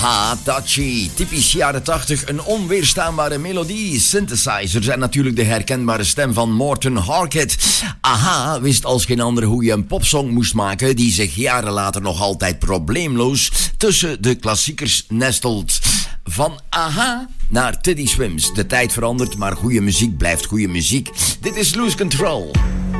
Touchy, typisch jaren 80, een onweerstaanbare melodie, synthesizers en natuurlijk de herkenbare stem van Morten Harket. Aha wist als geen ander hoe je een popsong moest maken die zich jaren later nog altijd probleemloos tussen de klassiekers nestelt. Van Aha naar Teddy Swims. De tijd verandert, maar goede muziek blijft goede muziek. Dit is Lose Control.